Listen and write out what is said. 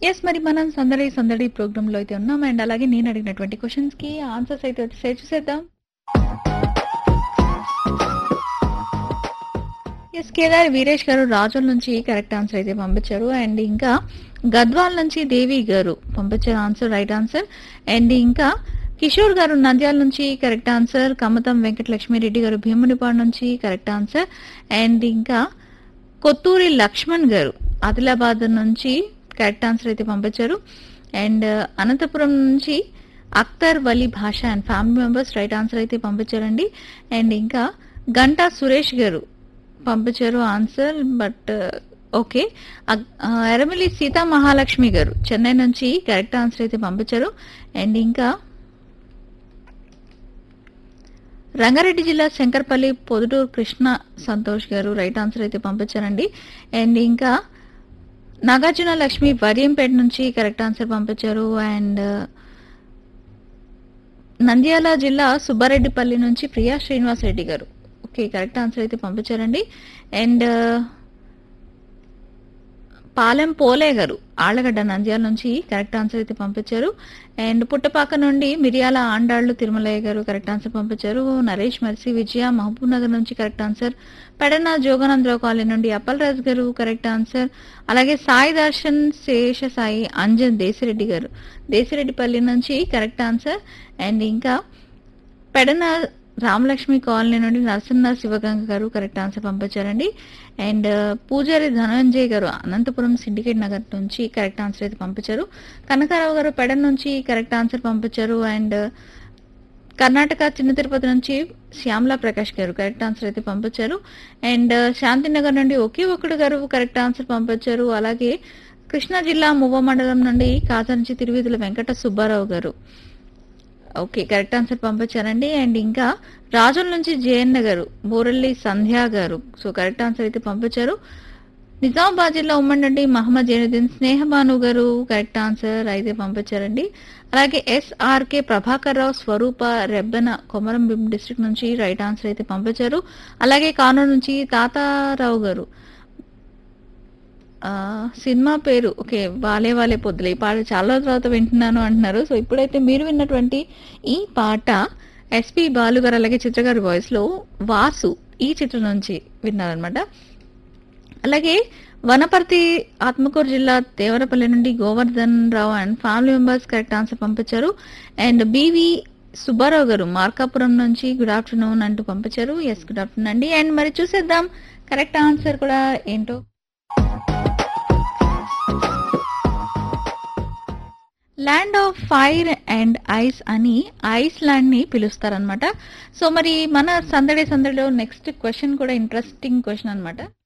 Yes. మరి మనం సందడి సందడి ప్రోగ్రామ్‌లో అయితే ఉన్నాం. అండ్ అలాగే నేను అడిగినటువంటి క్వెషన్స్‌కి ఆన్సర్స్ అయితే వచ్చేసాయి చూసేద్దాం. యెస్. కేదారి వీరేష్ గారు రాజోల్ నుంచి కరెక్ట్ ఆన్సర్ అయితే పంపించారు. అండ్ ఇంకా గద్వాల్ నుంచి దేవి గారు పంపించారు ఆన్సర్ రైట్ ఆన్సర్. అండ్ ఇంకా కిషోర్ గారు నంద్యాల నుంచి కరెక్ట్ ఆన్సర్. కమతం వెంకటలక్ష్మిరెడ్డి గారు భీమునిపాడు నుంచి కరెక్ట్ ఆన్సర్. అండ్ ఇంకా కొత్తూరి లక్ష్మణ్ గారు ఆదిలాబాద్ నుంచి కరెక్ట్ ఆన్సర్ అయితే పంపించారు. అండ్ అనంతపురం నుంచి అఖ్తర్ వలీ భాష and family members right answer అయితే పంపించారండి. అండ్ ఇంకా గంటా సురేష్ గారు పంపించారు answer but okay. Eramilli Sita Mahalakshmi గారు చెన్నై నుంచి కరెక్ట్ ఆన్సర్ అయితే పంపించారు. అండ్ ఇంకా రంగారెడ్డి జిల్లా శంకర్పల్లి పొదుటూరు కృష్ణ సంతోష్ గారు రైట్ ఆన్సర్ అయితే పంపించారండి. అండ్ ఇంకా నాగార్జున లక్ష్మి వరియంపేట నుంచి కరెక్ట్ ఆన్సర్ పంపించారు. అండ్ నంద్యాల జిల్లా సుబ్బారెడ్డిపల్లి నుంచి ప్రియా శ్రీనివాస్ రెడ్డి గారు ఓకే కరెక్ట్ ఆన్సర్ అయితే పంపించారండి. అండ్ పాలెం పోలే గారు ఆళ్లగడ్డ నంద్యాల నుంచి కరెక్ట్ ఆన్సర్ అయితే పంపించారు. అండ్ పుట్టపాక నుండి మిరియాల ఆండాళ్లు తిరుమలయ్య గారు కరెక్ట్ ఆన్సర్ పంపించారు. నరేష్ మర్సి విజయ మహబూబ్ నగర్ నుంచి correct answer. Pedana Jogananda Rao colony నుండి అప్పల్ రాజ్ గారు కరెక్ట్ ఆన్సర్. అలాగే సాయి దర్శన్ శేష సాయి అంజన్ దేశిరెడ్డి గారు దేశిరెడ్డిపల్లి నుంచి కరెక్ట్ ఆన్సర్. అండ్ ఇంకా పెడన రామలక్ష్మి కాలనీ నుండి నరసన్న శివగంగ గారు కరెక్ట్ ఆన్సర్ పంపించారండి. అండ్ పూజారి ధనంజయ్ గారు అనంతపురం సిండికేట్ నగర్ నుంచి కరెక్ట్ ఆన్సర్ అయితే పంపించారు. కనకారావు గారు పెడన్ నుంచి కరెక్ట్ ఆన్సర్ పంపించారు. అండ్ కర్ణాటక చిన్న తిరుపతి నుంచి శ్యామలా ప్రకాష్ గారు కరెక్ట్ ఆన్సర్ అయితే పంపించారు. అండ్ శాంతినగర్ నుండి ఒకే ఒకడు గారు కరెక్ట్ ఆన్సర్ పంపించారు. అలాగే కృష్ణా జిల్లా మువ్వ మండలం నుండి కాజా నుంచి తిరువీధుల వెంకట సుబ్బారావు గారు ఓకే కరెక్ట్ ఆన్సర్ పంపించారండి. అండ్ ఇంకా రాజుల నుంచి జయన్న గారు బోరల్లి సంధ్య గారు సో కరెక్ట్ ఆన్సర్ అయితే పంపించారు. నిజామాబాద్ జిల్లా ఉమ్మడి నుండి మహమ్మద్ జైనుద్దీన్ స్నేహబాను గారు కరెక్ట్ ఆన్సర్ అయితే పంపించారండి. అలాగే ఎస్ఆర్కే ప్రభాకర్ రావు స్వరూప రెబ్బెన కొమరంభీం డిస్ట్రిక్ట్ నుంచి రైట్ ఆన్సర్ అయితే పంపించారు. అలాగే కానూరు నుంచి తాతారావు గారు సినిమా పేరు ఓకే వాలే వాలే పొద్దులే ఈ పాట చాలా తర్వాత వింటున్నాను అంటున్నారు. సో ఇప్పుడైతే మీరు విన్నటువంటి ఈ పాట ఎస్పి బాలు గారు అలాగే చిత్ర గారి వాయిస్ లో వాసు ఈ చిత్రం నుంచి విన్నారనమాట. అలాగే వనపర్తి ఆత్మకూరు జిల్లా దేవరపల్లి నుండి గోవర్ధన్ రావు and family members correct answer పంపించారు. అండ్ బివి సుబ్బారావు గారు మార్కాపురం నుంచి గుడ్ ఆఫ్టర్నూన్ అంటూ పంపించారు. ఎస్ గుడ్ ఆఫ్టర్నూన్ అండి. అండ్ మరి చూసేద్దాం కరెక్ట్ ఆన్సర్ కూడా ఏంటో. Land of fire and ice అని ఐస్లాండ్ ని పిలుస్తారనమాట. సో మరి మన సందడిలో నెక్స్ట్ క్వశ్చన్ కూడా ఇంట్రెస్టింగ్ క్వశ్చన్ అనమాట.